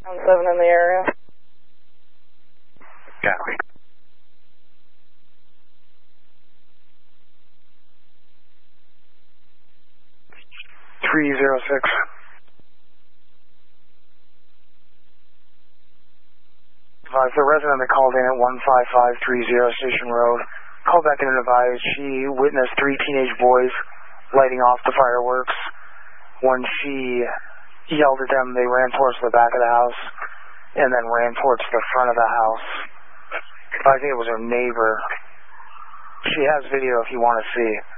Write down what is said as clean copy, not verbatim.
I'm 7 in the area. Copy. .306. The resident that called in at 15530 Station Road called back in and advised she witnessed 3 teenage boys lighting off the fireworks. When she yelled at them, they ran towards the back of the house and then ran towards the front of the house. I think it was her neighbor. She has video if you want to see.